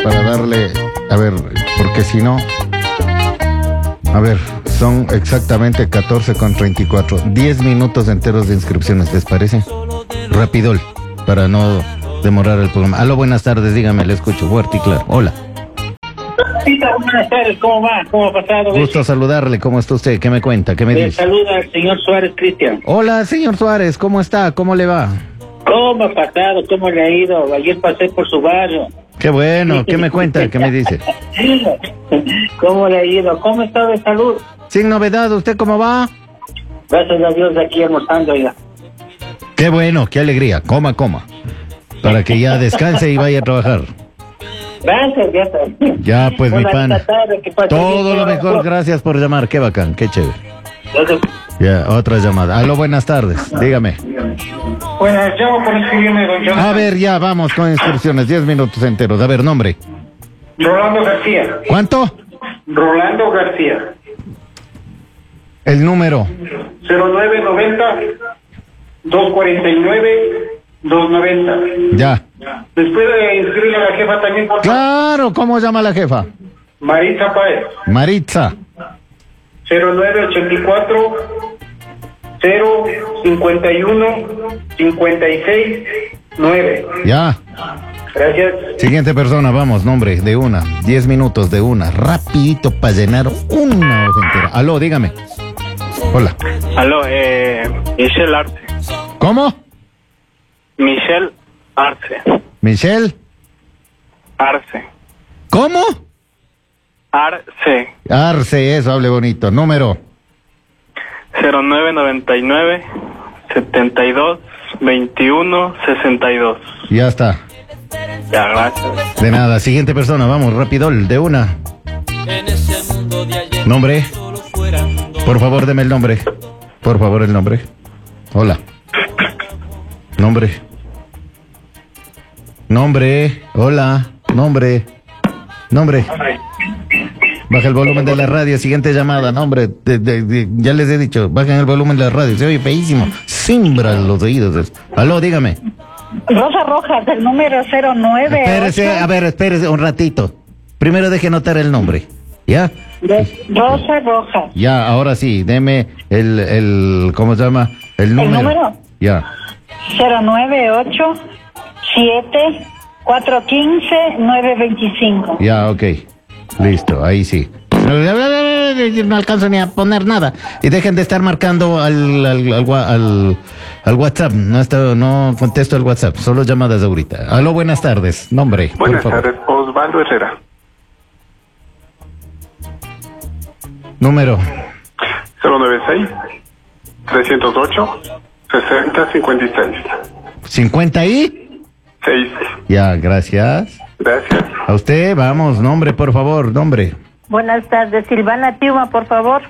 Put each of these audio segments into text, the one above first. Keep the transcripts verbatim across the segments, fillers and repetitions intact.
para darle, a ver, porque si no, a ver, son exactamente catorce con treinta y cuatro, diez minutos enteros de inscripciones, ¿les parece? Rapidol, para no demorar el programa. Aló, buenas tardes, dígame, le escucho fuerte y claro. Hola. Buenas tardes, ¿cómo va? ¿Cómo ha pasado? Gusto saludarle, ¿cómo está usted? ¿Qué me cuenta? ¿Qué me Le dice? saluda al señor Suárez Cristian. Hola, señor Suárez, ¿cómo está? ¿Cómo le va? ¿Cómo ha pasado? ¿Cómo le ha ido? Ayer pasé por su barrio. Qué bueno, ¿qué me cuenta? ¿Qué me dice? ¿Cómo le ha ido? ¿Cómo está de salud? Sin novedad, ¿usted cómo va? Gracias a Dios, aquí almorzando ya. Qué bueno, qué alegría, coma, coma. Para que ya descanse y vaya a trabajar. Gracias, ya está. Ya, pues, mi Buena pana. tarde, que pase Todo bien. lo mejor, gracias por llamar, qué bacán, qué chévere. Gracias. Ya, otra llamada. Aló, buenas tardes, dígame. Buenas, llamo por inscribirme, don Jonathan. A ver, ya, vamos con inscripciones, diez minutos enteros. A ver, nombre. Rolando García. ¿Cuánto? Rolando García. El número. cero nueve noventa, dos cuarenta y nueve, dos noventa. Ya. Después de inscribirle a la jefa también, por favor. Claro, ¿cómo llama la jefa? Maritza Páez. Maritza. cero nueve ochenta y cuatro, cero cincuenta y uno, cincuenta y seis, nueve. Ya. Gracias. Siguiente persona, vamos, nombre, de una. Diez minutos de una. Rapidito para llenar una hoja entera. Aló, dígame. Hola. Aló, eh, Michelle Arce. ¿Cómo? Michelle Arce. Michelle. Arce. ¿Cómo? Arce. Arce, eso, hable bonito. Número. cero nueve noventa y nueve, setenta y dos, veintiuno, sesenta y dos. Ya está. Ya, gracias. De nada. Siguiente persona, vamos, rapidol, de una. Nombre. Por favor, deme el nombre. Por favor, el nombre. Hola. Nombre. Nombre. Hola. Nombre. Nombre. Baja el volumen de la radio. Siguiente llamada. Nombre. De, de, de, ya les he dicho. Bajen el volumen de la radio. Se oye feísimo. Simbra los oídos. Aló, dígame. Rosa Rojas, del número cero nueve. Espérese, a ver, espérese un ratito. Primero deje anotar el nombre. ¿Ya? Rosa Rojas. Ya, ahora sí. Deme el, el, ¿cómo se llama? El número. ¿El número? Ya. cero nueve ocho siete cuatro uno cinco nueve dos cinco. Ya, ok. Listo, ahí sí. No alcanzo ni a poner nada. Y dejen de estar marcando al, al, al, al, al WhatsApp. No, está, no contesto el WhatsApp, solo llamadas ahorita. Aló, buenas tardes. Nombre. Buenas por favor. tardes, Osvaldo Herrera. Número. cero nueve seis, trescientos ocho, sesenta cincuenta y seis. ¿cincuenta y? seis. Ya, gracias. Gracias. A usted, vamos, nombre, por favor, nombre. Buenas tardes, Silvana Tiuma, por favor.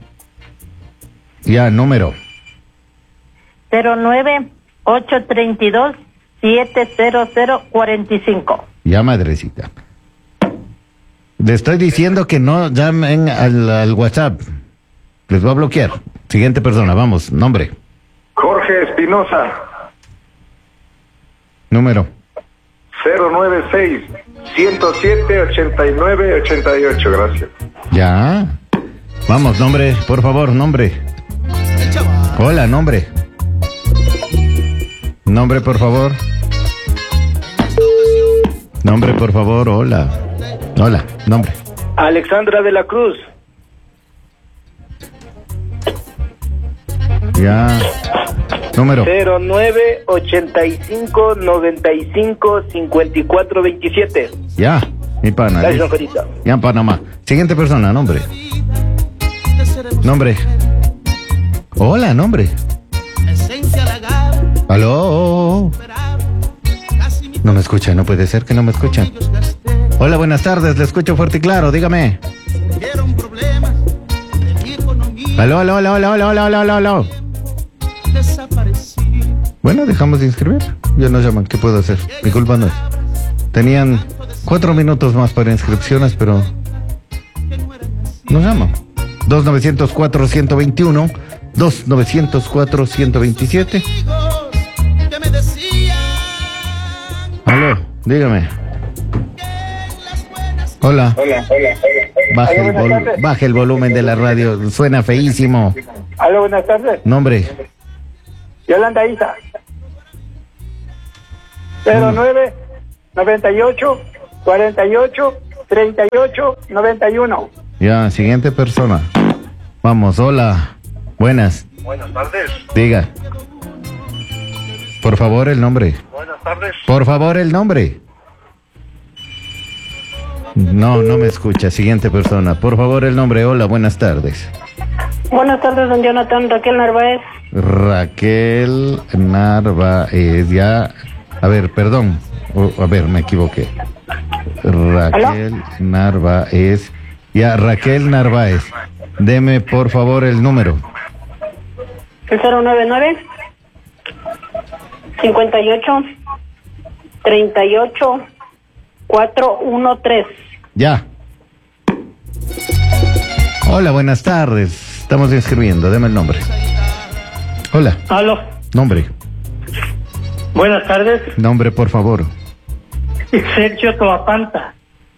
Ya, número. cero nueve ocho tres dos siete cero cero cuatro cinco. Ya, madrecita. Le estoy diciendo que no llamen al, al WhatsApp. Les voy a bloquear. Siguiente persona, vamos, nombre. Jorge Espinosa. Número. cero nueve seis, ciento siete, ochenta y nueve, ochenta y ocho. Gracias. Ya. Vamos, nombre, por favor, nombre. Hola, nombre. Nombre, por favor. Nombre, por favor, hola. Hola, nombre. Alexandra de la Cruz. Ya. Número. cero nueve ochenta y cinco, noventa y cinco, cincuenta y cuatro, veintisiete. Ya, mi pana. Gracias, Jorita. Ya, Panamá. Siguiente persona, nombre. Nombre. Hola, nombre. Aló. No me escuchan, no puede ser que no me escuchan. Hola, buenas tardes, le escucho fuerte y claro, dígame. Aló, aló, aló, aló, aló, aló, aló, aló. Bueno, dejamos de inscribir. Ya nos llaman, ¿qué puedo hacer? Mi culpa no es. Tenían cuatro minutos más para inscripciones, pero nos llaman. dos nueve cero cuatro, uno dos uno, dos nueve cero cuatro, uno dos siete. Aló, dígame. Hola. Hola, hola, hola. Baje Aló, el, buenas vol- tardes. baje el volumen de la radio, suena feísimo. Aló, buenas tardes. Nombre. Yolanda Isa. cero nueve noventa y ocho cuarenta y ocho treinta y ocho noventa y uno. Ya, siguiente persona. Vamos, hola. Buenas. Buenas tardes. Diga. Por favor, el nombre. Buenas tardes. Por favor, el nombre. No, no me escucha. Siguiente persona. Por favor, el nombre. Hola, buenas tardes. Buenas tardes, don Jonathan. Raquel Narváez. Raquel Narváez. Ya. A ver, perdón. O- a ver, me equivoqué. Raquel Narváez. Ya, Raquel Narváez. Deme, por favor, el número. El cero nueve nueve cincuenta y ocho treinta y ocho cuatro uno tres. Ya. Hola, buenas tardes. Estamos inscribiendo. Deme el nombre. Hola. Aló. Nombre. Buenas tardes. Nombre, por favor. Sergio Toapanta.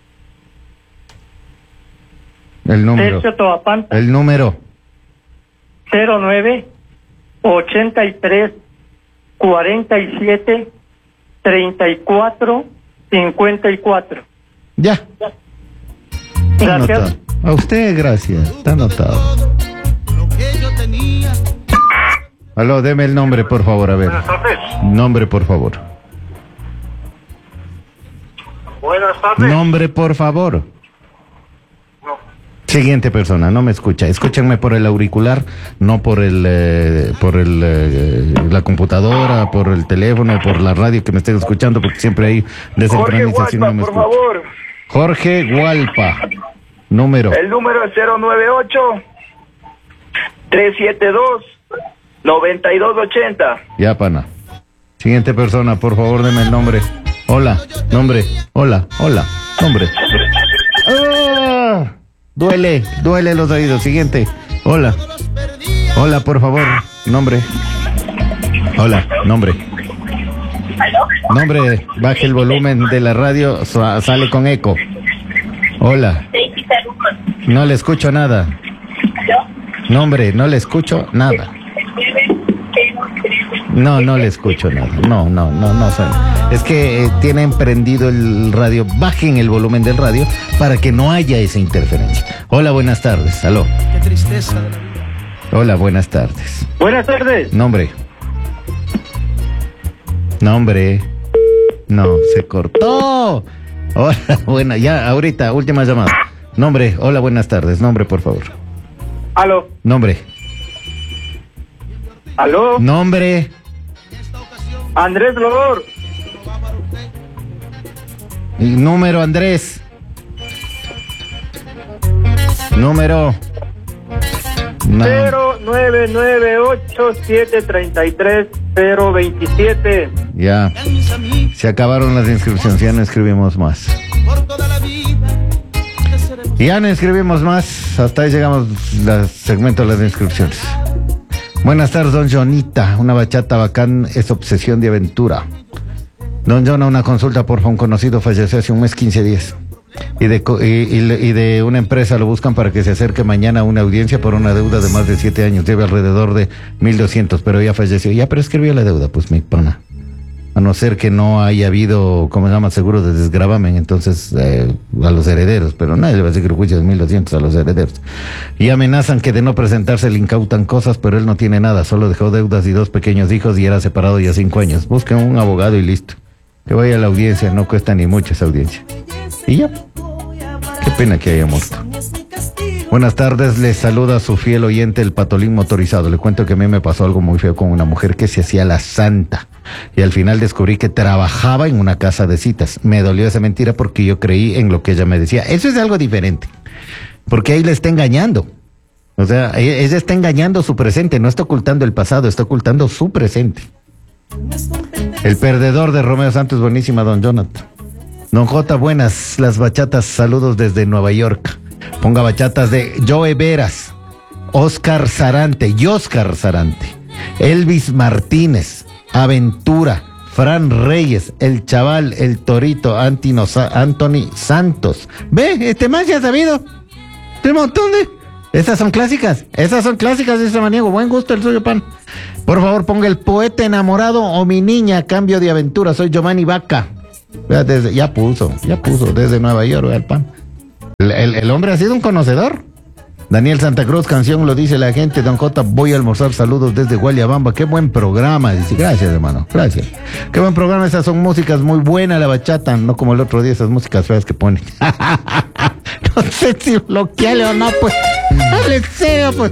El número. Sergio Toapanta. El número. cero nueve ochenta y tres cuarenta y siete treinta y cuatro cincuenta y cuatro. Ya. Está Gracias. anotado. A usted, gracias. Está anotado. Aló, deme el nombre, por favor, a ver. Buenas tardes. Nombre, por favor. Buenas tardes. Nombre, por favor. No. Siguiente persona, no me escucha. Escúchenme por el auricular, no por el, eh, por el, eh, la computadora, por el teléfono, por la radio que me estén escuchando, porque siempre hay Jorge desincronización. Hualpa, No me por escucha. favor. Jorge Hualpa. Número. El número es cero nueve ocho tres siete dos nueve dos ocho cero. Ya, pana. Siguiente persona, por favor, deme el nombre. Hola, nombre. Hola, hola, nombre. ¡Ah! Duele, duele los oídos. Siguiente. Hola. Hola, por favor, nombre. Hola, nombre. Nombre, baje el volumen de la radio, sa- sale con eco. Hola. No le escucho nada. Nombre, no le escucho nada. No, no le escucho nada. No, no, no, no. Son- Es que eh, tienen prendido el radio. Bajen el volumen del radio para que no haya esa interferencia. Hola, buenas tardes. Aló. Hola, buenas tardes. Buenas tardes. Nombre. Nombre. No, se cortó. Hola, buena, ya, ahorita, última llamada. Nombre, hola, buenas tardes. Nombre, por favor. Aló. Nombre. Aló. Nombre. Andrés Lor. Y número, Andrés. Número. No. cero nueve nueve ocho siete treinta y tres cero veintisiete. Ya. Se acabaron las inscripciones, ya no escribimos más. Ya no escribimos más. Hasta ahí llegamos al segmento de las inscripciones. Buenas tardes, don Jonita. Una bachata bacán es obsesión de aventura. Don Jona, una consulta, porfa. Un conocido falleció hace un mes, quince días. Y de, co- y, y- y de una empresa lo buscan para que se acerque mañana a una audiencia por una deuda de más de siete años. Debe alrededor de mil doscientos, pero ya falleció. Ya prescribió la deuda, pues mi pana. A no ser que no haya habido, ¿cómo se llama? Seguro de desgravamen, entonces, eh, a los herederos. Pero nadie le va a decir juicio de mil doscientos a los herederos. Y amenazan que de no presentarse le incautan cosas, pero él no tiene nada. Solo dejó deudas y dos pequeños hijos y era separado ya cinco años. Busquen un abogado y listo. Que vaya a la audiencia, no cuesta ni mucho esa audiencia. Y ya. Qué pena que haya muerto. Buenas tardes, les saluda su fiel oyente, el Patolín Motorizado. Le cuento que a mí me pasó algo muy feo con una mujer que se hacía la santa. Y al final descubrí que trabajaba en una casa de citas. Me dolió esa mentira porque yo creí en lo que ella me decía. Eso es algo diferente. Porque ahí le está engañando. O sea, e- ella está engañando su presente, no está ocultando el pasado, está ocultando su presente. El perdedor de Romeo Santos, buenísima, don Jonathan. Don J, buenas, las bachatas, saludos desde Nueva York. Ponga bachatas de Joe Veras, Oscar Sarante, y Oscar Sarante, Elvis Martínez, Aventura, Fran Reyes, el chaval, el torito, Antino, Anthony Santos. Ve, este más ya ha sabido. Tiene un montón de... Esas son clásicas, esas son clásicas de ese maniego. Buen gusto el suyo, pan. Por favor, ponga El poeta enamorado o Mi niña, cambio de aventura. Soy Giovanni Vaca. Vea, desde, ya puso, ya puso, desde Nueva York, vea el pan. El, el, el hombre ha sido un conocedor. Daniel Santa Cruz, canción, lo dice la gente. Don J, voy a almorzar, saludos desde Guayabamba. Qué buen programa, dice. Gracias, hermano, gracias. Qué buen programa, esas son músicas muy buenas, la bachata, no como el otro día, esas músicas feas que ponen. No sé si bloquearle o no, pues. Hable serio, pues.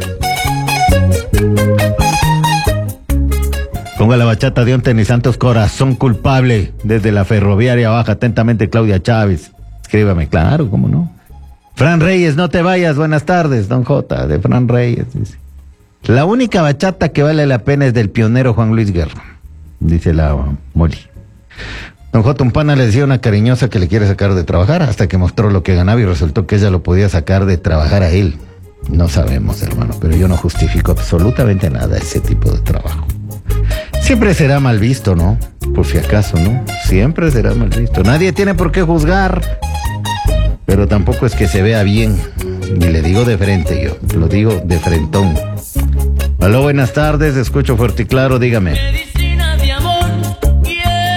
Ponga la bachata de Anthony Santos, Corazón culpable, desde la ferroviaria baja. Atentamente, Claudia Chávez. Escríbame, claro, cómo no. Fran Reyes, no te vayas, buenas tardes, don J, de Fran Reyes, dice. La única bachata que vale la pena es del pionero Juan Luis Guerra, dice la Moli. Don J, un pana le decía a una cariñosa que le quiere sacar de trabajar, hasta que mostró lo que ganaba y resultó que ella lo podía sacar de trabajar a él. No sabemos, hermano, pero yo no justifico absolutamente nada ese tipo de trabajo. Siempre será mal visto, ¿no? Por si acaso, ¿no? Siempre será mal visto. Nadie tiene por qué juzgar, pero tampoco es que se vea bien. Y le digo de frente yo, lo digo de frentón. Aló, buenas tardes, escucho fuerte y claro, dígame.